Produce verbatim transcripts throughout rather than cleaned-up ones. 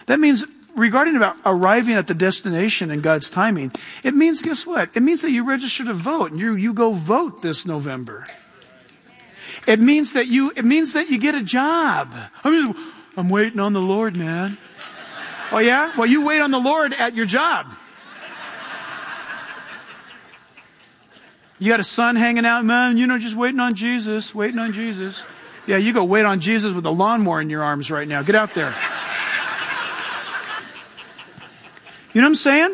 That means, regarding about arriving at the destination in God's timing, it means, guess what? It means that you register to vote and you, you go vote this November. It means that you, it means that you get a job. I mean, I'm waiting on the Lord, man. Oh yeah? Well, you wait on the Lord at your job. You got a son hanging out, man, you know, just waiting on Jesus, waiting on Jesus. Yeah, you go wait on Jesus with a lawnmower in your arms right now. Get out there. You know what I'm saying?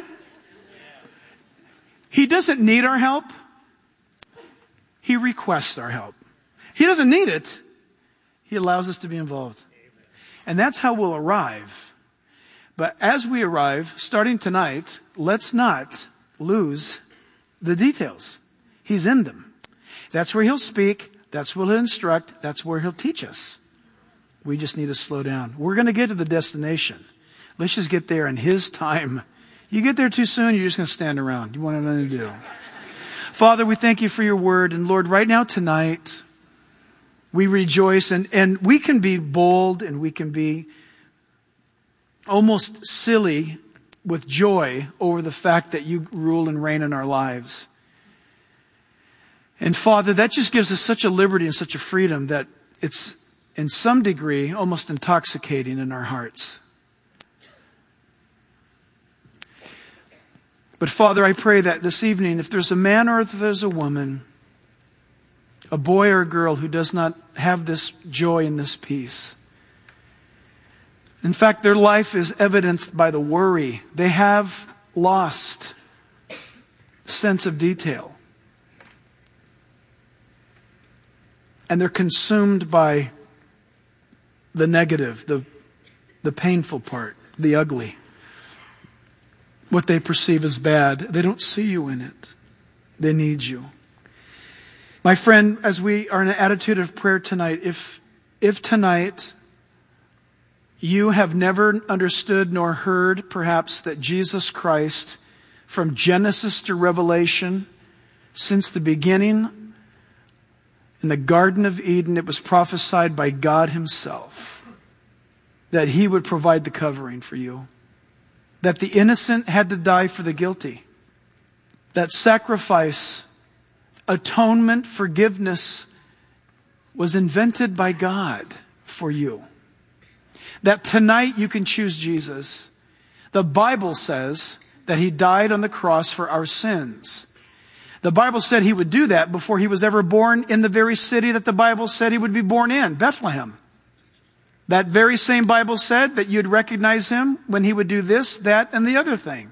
He doesn't need our help. He requests our help. He doesn't need it. He allows us to be involved. And that's how we'll arrive. But as we arrive, starting tonight, let's not lose the details. He's in them. That's where he'll speak. That's where he'll instruct. That's where he'll teach us. We just need to slow down. We're going to get to the destination. Let's just get there in his time. You get there too soon, you're just going to stand around. You won't have nothing to do. Father, we thank you for your word. And Lord, right now tonight, we rejoice, and, and we can be bold and we can be almost silly with joy over the fact that you rule and reign in our lives. And Father, that just gives us such a liberty and such a freedom that it's in some degree almost intoxicating in our hearts. But Father, I pray that this evening, if there's a man or if there's a woman, a boy or a girl who does not have this joy and this peace. In fact, their life is evidenced by the worry. They have lost sense of detail. And they're consumed by the negative, the, the painful part, the ugly. What they perceive as bad. They don't see you in it. They need you. My friend, as we are in an attitude of prayer tonight, if, if tonight you have never understood nor heard perhaps that Jesus Christ, from Genesis to Revelation, since the beginning, in the Garden of Eden, it was prophesied by God himself that he would provide the covering for you. That the innocent had to die for the guilty. That sacrifice, atonement, forgiveness was invented by God for you. That tonight you can choose Jesus. The Bible says that he died on the cross for our sins. The Bible said he would do that before he was ever born in the very city that the Bible said he would be born in, Bethlehem. That very same Bible said that you'd recognize him when he would do this, that, and the other thing.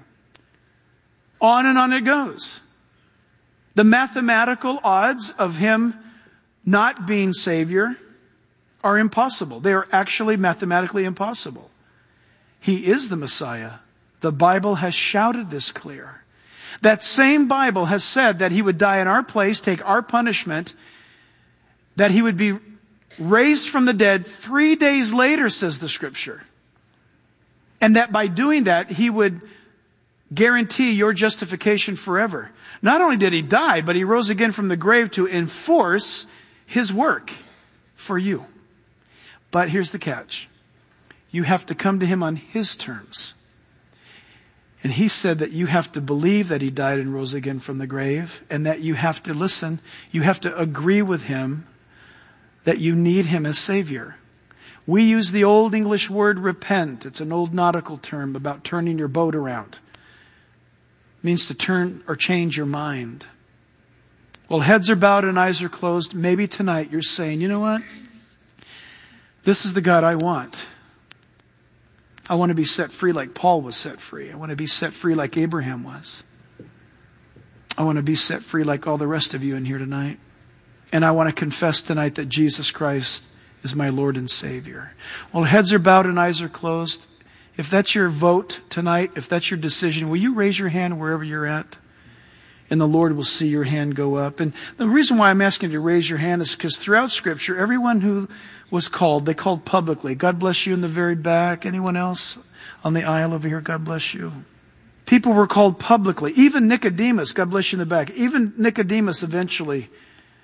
On and on it goes. The mathematical odds of him not being Savior are impossible. They are actually mathematically impossible. He is the Messiah. The Bible has shouted this clear. That same Bible has said that he would die in our place, take our punishment, that he would be raised from the dead three days later, says the Scripture. And that by doing that, he would guarantee your justification forever. Not only did he die, but he rose again from the grave to enforce his work for you. But here's the catch. You have to come to him on his terms. And he said that you have to believe that he died and rose again from the grave, and that you have to listen, you have to agree with him that you need him as Savior. We use the old English word repent. It's an old nautical term about turning your boat around. It means to turn or change your mind. Well, heads are bowed and eyes are closed. Maybe tonight you're saying, you know what? This is the God I want. I want to be set free like Paul was set free. I want to be set free like Abraham was. I want to be set free like all the rest of you in here tonight. And I want to confess tonight that Jesus Christ is my Lord and Savior. Well, heads are bowed and eyes are closed. If that's your vote tonight, if that's your decision, will you raise your hand wherever you're at? And the Lord will see your hand go up. And the reason why I'm asking you to raise your hand is because throughout Scripture, everyone who was called, they called publicly. God bless you in the very back. Anyone else on the aisle over here? God bless you. People were called publicly. Even Nicodemus, God bless you in the back. Even Nicodemus eventually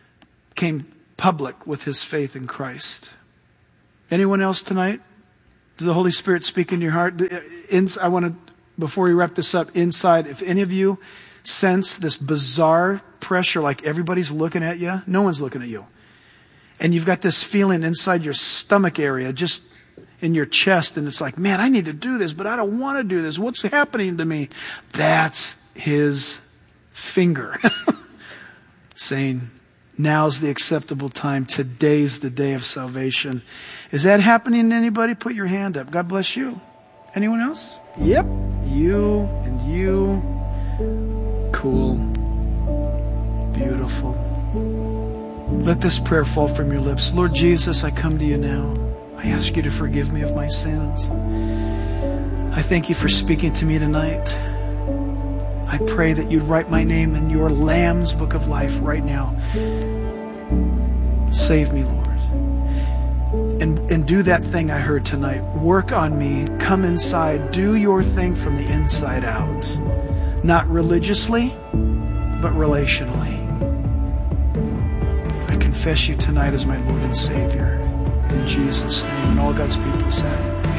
came public with his faith in Christ. Anyone else tonight? Does the Holy Spirit speak into your heart? I want to, before we wrap this up, inside, if any of you sense this bizarre pressure, like everybody's looking at you, no one's looking at you. And you've got this feeling inside your stomach area, just in your chest, and it's like, man, I need to do this, but I don't want to do this. What's happening to me? That's his finger saying, now's the acceptable time. Today's the day of salvation. Is that happening to anybody? Put your hand up. God bless you. Anyone else? Yep. You and you. Cool. Beautiful. Let this prayer fall from your lips. Lord Jesus, I come to you now. I ask you to forgive me of my sins. I thank you for speaking to me tonight. I pray that you'd write my name in your Lamb's book of life right now. Save me, Lord. And, and do that thing I heard tonight. Work on me. Come inside. Do your thing from the inside out. Not religiously, but relationally. I confess you tonight as my Lord and Savior. In Jesus' name. And all God's people said.